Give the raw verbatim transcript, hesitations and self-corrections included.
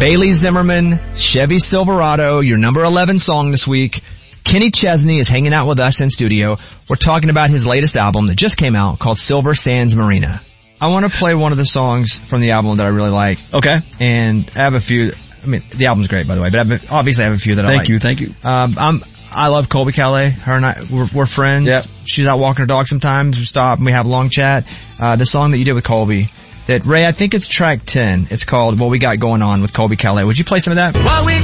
Bailey Zimmerman, Chevy Silverado, your number eleven song this week. Kenny Chesney is hanging out with us in studio. We're talking about his latest album that just came out called Silver Sands Marina. I want to play one of the songs from the album that I really like. Okay. And I have a few. I mean, the album's great, by the way, but I have, obviously I have a few that I like. Thank you, thank you. Um, I'm, I love Colby Calais. Her and I, we're, we're friends. Yep. She's out walking her dog sometimes. We stop and we have a long chat. Uh, the song that you did with Colby, that Ray, I think it's track ten. It's called What We Got Going On with Colby Calais. Would you play some of that? What we